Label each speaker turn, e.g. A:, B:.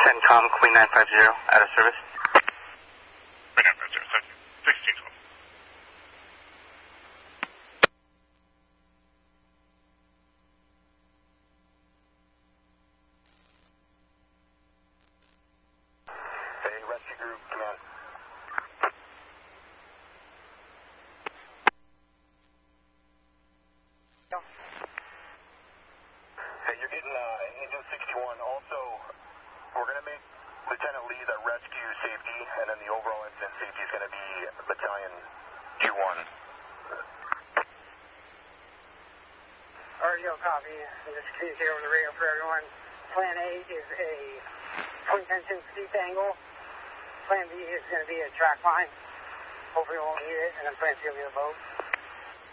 A: CENTCOM, Queen 950, out of service.
B: Queen 950, thank you. 1612.
C: Hey, rescue group, command. Hey, you're getting Angel 61. Also, we're going to make Lieutenant Lee the rescue safety, and then the overall incident safety is going to be Battalion Q1.
D: RDO copy. Just communicate over the radio for everyone. Plan A is a 2010 steep angle. Plan B is going to be a track line. Hopefully we won't need it. And then plan C will be a boat.